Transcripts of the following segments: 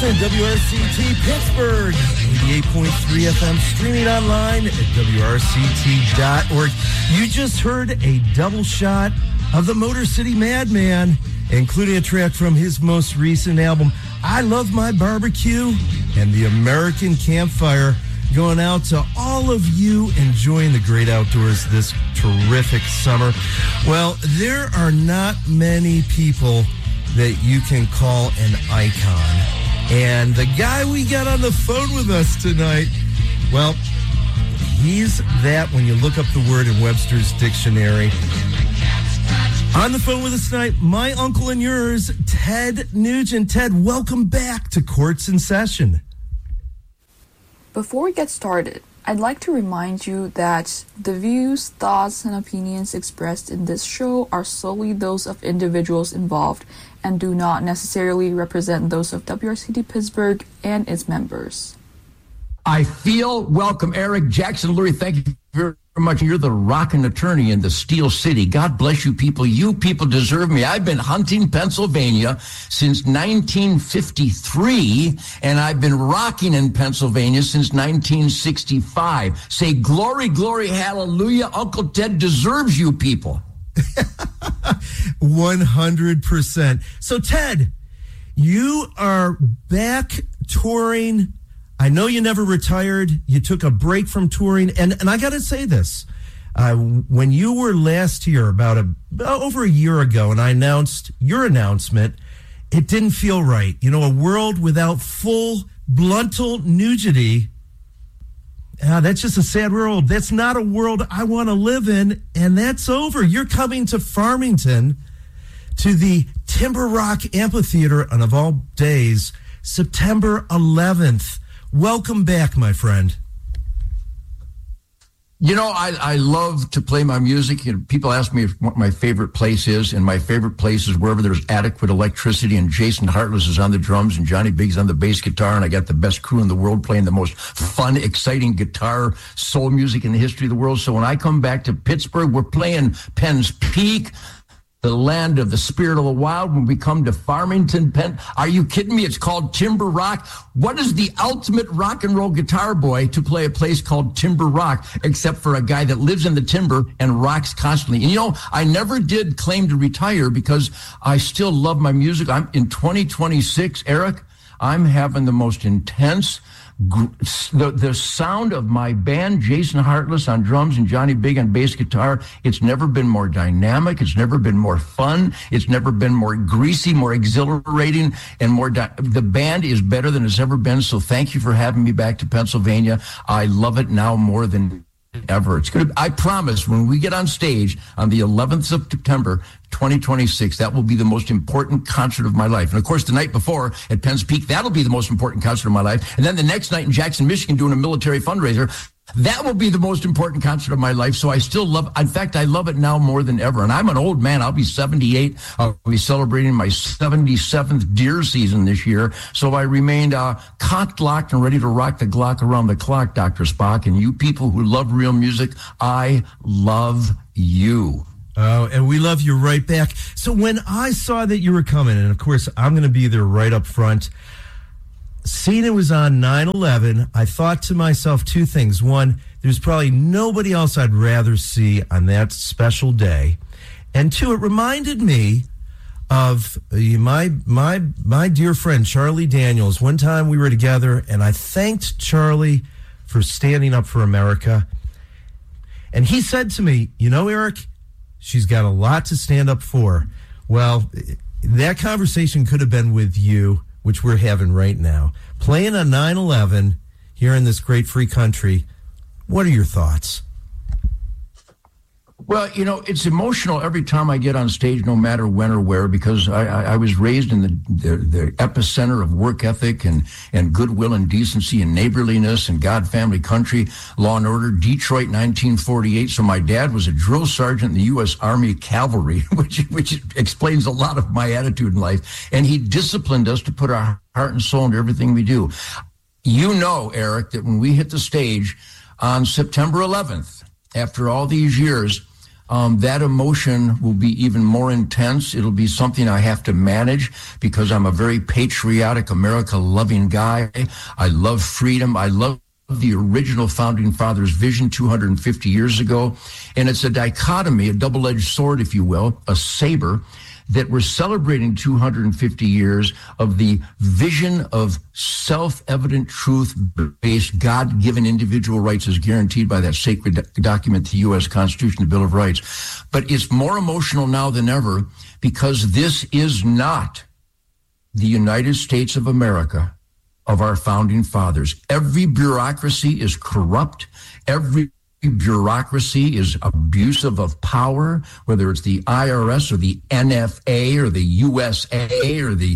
Listen, WRCT Pittsburgh, 88.3 FM, streaming online at WRCT.org. You just heard a double shot of the Motor City Madman, including a track from his most recent album, I Love My Barbecue, and the American Campfire, going out to all of you enjoying the great outdoors this terrific summer. Well, there are not many people that you can call an icon. And the guy we got on the phone with us tonight, well, he's that when you look up the word in Webster's dictionary. On the phone with us tonight, my uncle and yours, Ted Nugent. Ted, welcome back to Courts in Session. Before we get started, I'd like to remind you that the views, thoughts, and opinions expressed in this show are solely those of individuals involved and do not necessarily represent those of WRCT Pittsburgh and its members. I feel welcome, Eric Jackson Lurie. Thank you very much. You're the rockin' attorney in the Steel City. God bless you people. You people deserve me. I've been hunting Pennsylvania since 1953, and I've been rocking in Pennsylvania since 1965. Say glory, glory, hallelujah. Uncle Ted deserves you people. 100%. So, Ted, you are back touring. I know you never retired. You took a break from touring. And I got to say this. When you were last here, about over a year ago, and I announced your announcement, it didn't feel right. You know, a world without full bluntal nudity. That's just a sad world. That's not a world I want to live in, and that's over. You're coming to Farmington, to the Timber Rock Amphitheater on, of all days, September 11th. Welcome back, my friend. You know, I love to play my music. You know, people ask me what my favorite place is, and my favorite place is wherever there's adequate electricity, and Jason Hartless is on the drums, and Johnny Biggs on the bass guitar, and I got the best crew in the world playing the most fun, exciting guitar, soul music in the history of the world. So when I come back to Pittsburgh, we're playing Penn's Peak, the land of the spirit of the wild. When we come to Farmington, Penn, are you kidding me? It's called Timber Rock. What is the ultimate rock and roll guitar boy to play a place called Timber Rock, except for a guy that lives in the timber and rocks constantly? And you know, I never did claim to retire because I still love my music. I'm in 2026, Eric, I'm having the most intense, the sound of my band, Jason Hartless on drums and Johnny Big on bass guitar. It's never been more dynamic. It's never been more fun. It's never been more greasy, more exhilarating, and more. The band is better than it's ever been. So thank you for having me back to Pennsylvania. I love it now more than ever. It's going to, I promise, when we get on stage on the 11th of September, 2026, that will be the most important concert of my life. And of course, the night before at Penn's Peak, that'll be the most important concert of my life. And then the next night in Jackson, Michigan, doing a military fundraiser, that will be the most important concert of my life. So I still love, in fact, I love it now more than ever. And I'm an old man. I'll be 78. I'll be celebrating my 77th deer season this year. So I remained cocked, locked, and ready to rock the Glock around the clock, Dr. Spock. And you people who love real music, I love you. Oh, and we love you right back. So when I saw that you were coming, and of course, I'm going to be there right up front, seeing it was on 9/11, I thought to myself two things. One, there's probably nobody else I'd rather see on that special day. And two, it reminded me of my dear friend, Charlie Daniels. One time we were together, and I thanked Charlie for standing up for America. And he said to me, you know, Eric, she's got a lot to stand up for. Well, that conversation could have been with you, which we're having right now. Playing on 9/11 here in this great free country. What are your thoughts? Well, you know, it's emotional every time I get on stage, no matter when or where, because I was raised in the epicenter of work ethic and goodwill and decency and neighborliness and God, family, country, law and order, Detroit, 1948. So my dad was a drill sergeant in the U.S. Army Cavalry, which explains a lot of my attitude in life. And he disciplined us to put our heart and soul into everything we do. You know, Eric, that when we hit the stage on September 11th, after all these years, that emotion will be even more intense. It'll be something I have to manage because I'm a very patriotic, America-loving guy. I love freedom. I love the original Founding Fathers' vision 250 years ago. And it's a dichotomy, a double-edged sword, if you will, a saber, that we're celebrating 250 years of the vision of self-evident truth-based God-given individual rights as guaranteed by that sacred document, the U.S. Constitution, the Bill of Rights. But it's more emotional now than ever because this is not the United States of America of our founding fathers. Every bureaucracy is corrupt. Every bureaucracy is abusive of power, whether it's the IRS or the NFA or the USA or the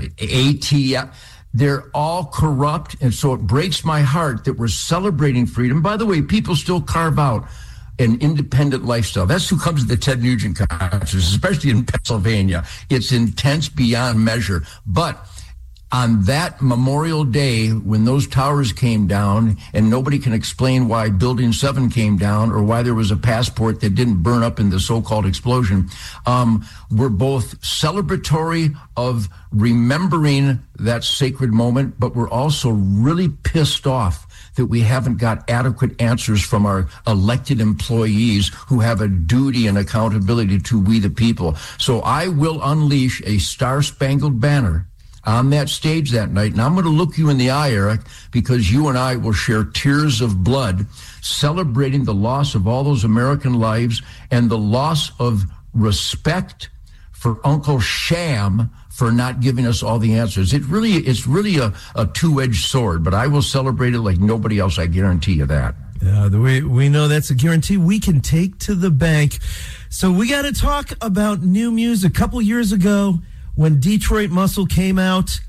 ATF. They're all corrupt, and so it breaks my heart that we're celebrating freedom. By the way, people still carve out an independent lifestyle. That's who comes to the Ted Nugent concerts, especially in Pennsylvania. It's intense beyond measure. But on that Memorial Day, when those towers came down and nobody can explain why Building 7 came down or why there was a passport that didn't burn up in the so-called explosion, we're both celebratory of remembering that sacred moment, but we're also really pissed off that we haven't got adequate answers from our elected employees who have a duty and accountability to we the people. So I will unleash a Star-Spangled Banner on that stage that night, and I'm going to look you in the eye, Eric, because you and I will share tears of blood celebrating the loss of all those American lives and the loss of respect for Uncle Sham for not giving us all the answers. It's really a two-edged sword, but I will celebrate it like nobody else. I guarantee you that. Yeah, we know that's a guarantee we can take to the bank. So we got to talk about new music. A couple years ago, when Detroit Muscle came out,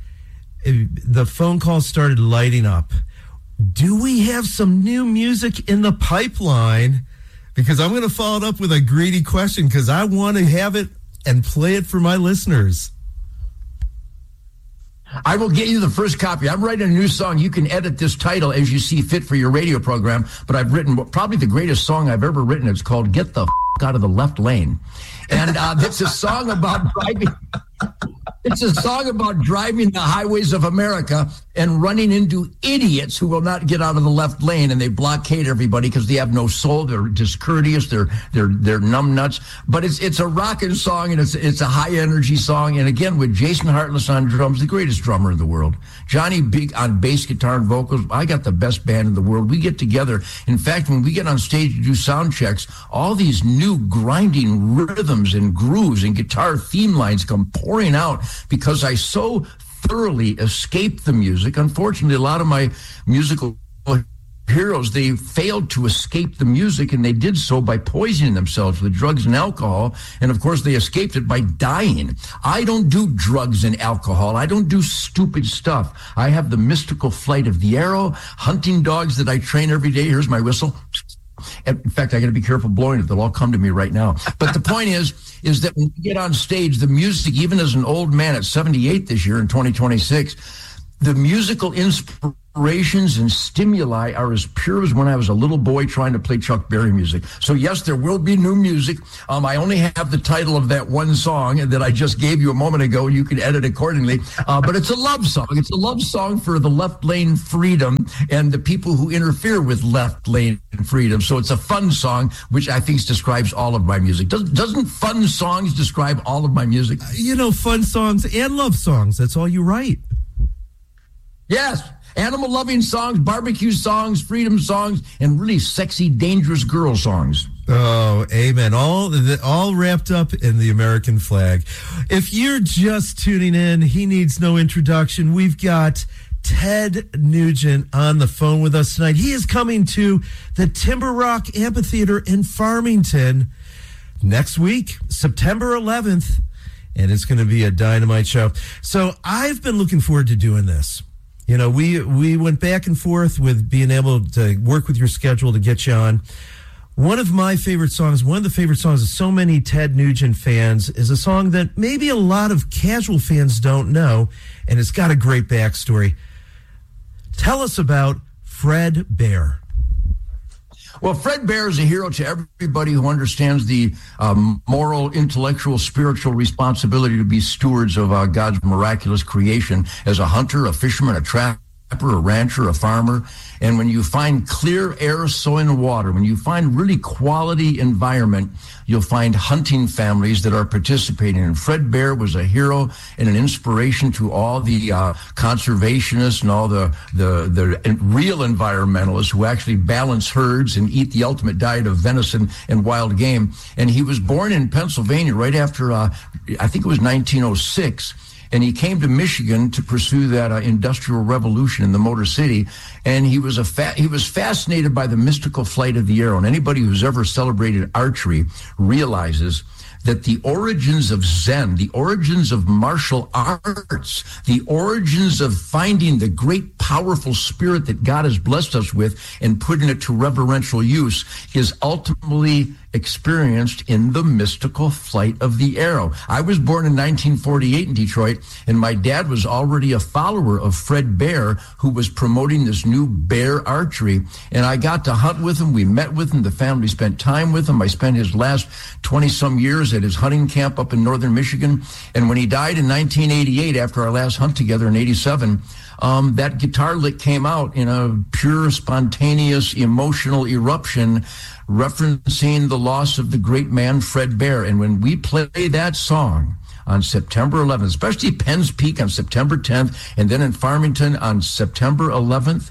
the phone calls started lighting up. Do we have some new music in the pipeline? Because I'm going to follow it up with a greedy question because I want to have it and play it for my listeners. I will get you the first copy. I'm writing a new song. You can edit this title as you see fit for your radio program, but I've written probably the greatest song I've ever written. It's called Get the Out of the Left Lane. And it's a song about driving. It's a song about driving the highways of America and running into idiots who will not get out of the left lane, and they blockade everybody because they have no soul. They're discourteous. They're numbnuts. But it's a rockin' song, and it's a high energy song. And again, with Jason Hartless on drums, the greatest drummer in the world, Johnny Big on bass guitar and vocals. I got the best band in the world. We get together. In fact, when we get on stage to do sound checks, all these new grinding rhythms and grooves and guitar theme lines come pouring out because I so thoroughly escaped the music. Unfortunately, a lot of my musical heroes, they failed to escape the music, and they did so by poisoning themselves with drugs and alcohol. And of course, they escaped it by dying. I don't do drugs and alcohol. I don't do stupid stuff. I have the mystical flight of the arrow, hunting dogs that I train every day. Here's my whistle. In fact, I got to be careful blowing it. They'll all come to me right now. But the point is that when you get on stage, the music, even as an old man at 78 this year in 2026, the musical inspirations and stimuli are as pure as when I was a little boy trying to play Chuck Berry music. So yes, there will be new music. I only have the title of that one song that I just gave you a moment ago. You can edit accordingly. But it's a love song. It's a love song for the left lane freedom and the people who interfere with left lane freedom. So it's a fun song, which I think describes all of my music. Doesn't fun songs describe all of my music? You know, fun songs and love songs. That's all you write. Yes. Animal-loving songs, barbecue songs, freedom songs, and really sexy, dangerous girl songs. Oh, amen. All wrapped up in the American flag. If you're just tuning in, he needs no introduction. We've got Ted Nugent on the phone with us tonight. He is coming to the Timber Rock Amphitheater in Farmington next week, September 11th, and it's going to be a dynamite show. So I've been looking forward to doing this. You know, we went back and forth with being able to work with your schedule to get you on. One of my favorite songs, one of the favorite songs of so many Ted Nugent fans, is a song that maybe a lot of casual fans don't know, and it's got a great backstory. Tell us about Fred Bear. Well, Fred Bear is a hero to everybody who understands the moral, intellectual, spiritual responsibility to be stewards of God's miraculous creation as a hunter, a fisherman, a trapper, a rancher, a farmer. And when you find clear air, soil, and water, when you find really quality environment, you'll find hunting families that are participating. And Fred Bear was a hero and an inspiration to all the conservationists and all the real environmentalists who actually balance herds and eat the ultimate diet of venison and wild game. And he was born in Pennsylvania right after, I think it was 1906. And he came to Michigan to pursue that industrial revolution in the Motor City. And he was fascinated by the mystical flight of the arrow. And anybody who's ever celebrated archery realizes that the origins of Zen, the origins of martial arts, the origins of finding the great powerful spirit that God has blessed us with and putting it to reverential use is ultimately experienced in the mystical flight of the arrow. I was born in 1948 in Detroit, and my dad was already a follower of Fred Bear, who was promoting this new bear archery. And I got to hunt with him. We met with him. The family spent time with him. I spent his last 20-some years at his hunting camp up in northern Michigan. And when he died in 1988, after our last hunt together in 87, that guitar lick came out in a pure, spontaneous, emotional eruption, referencing the loss of the great man Fred Bear. And when we play that song on September 11th, especially Penn's Peak on September 10th, and then in Farmington on September 11th,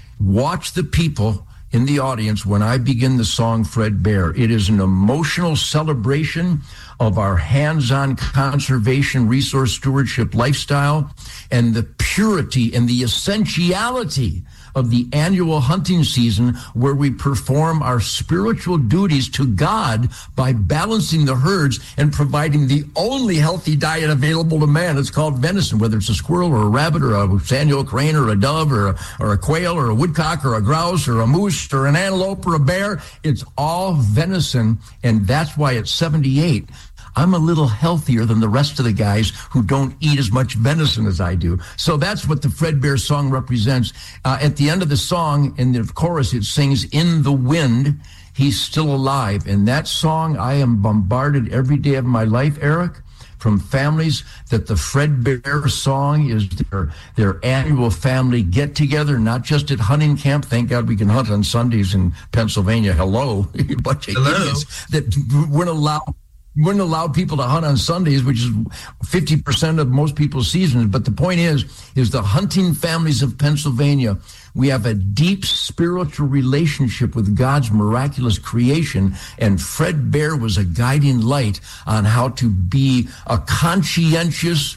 watch the people in the audience when I begin the song Fred Bear. It is an emotional celebration of our hands-on conservation, resource stewardship lifestyle, and the purity and the essentiality of the annual hunting season, where we perform our spiritual duties to God by balancing the herds and providing the only healthy diet available to man. It's called venison, whether it's a squirrel or a rabbit or a sandhill crane or a dove or a quail or a woodcock or a grouse or a moose or an antelope or a bear. It's all venison, and that's why at 78, I'm a little healthier than the rest of the guys who don't eat as much venison as I do. So that's what the Fred Bear song represents. At the end of the song, in the chorus, it sings, "In the wind, he's still alive." And that song, I am bombarded every day of my life, Eric, from families that the Fred Bear song is their annual family get-together, not just at hunting camp. Thank God we can hunt on Sundays in Pennsylvania. Hello. Bunch of idiots that wouldn't allow people to hunt on Sundays, which is 50% of most people's seasons. But the point is the hunting families of Pennsylvania, we have a deep spiritual relationship with God's miraculous creation, and Fred Bear was a guiding light on how to be a conscientious,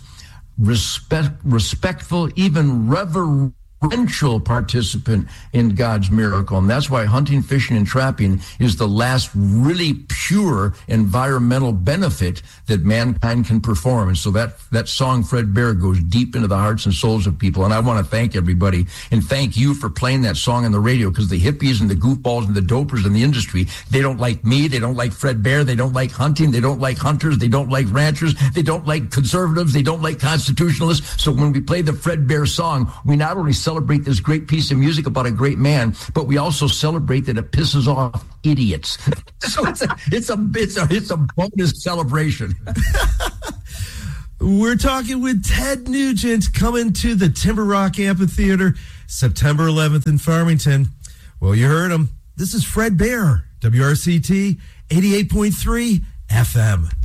respectful, even reverential participant in God's miracle. And that's why hunting, fishing, and trapping is the last really pure environmental benefit that mankind can perform. And so that song, Fred Bear, goes deep into the hearts and souls of people. And I want to thank everybody and thank you for playing that song on the radio, because the hippies and the goofballs and the dopers in the industry, they don't like me, they don't like Fred Bear, they don't like hunting, they don't like hunters, they don't like ranchers, they don't like conservatives, they don't like constitutionalists. So when we play the Fred Bear song, we not only celebrate this great piece of music about a great man, but we also celebrate that it pisses off idiots. So it's a bonus celebration. We're talking with Ted Nugent, coming to the Timber Rock Amphitheater September 11th in Farmington. Well, you heard him. This is Fred Bear, WRCT 88.3 FM.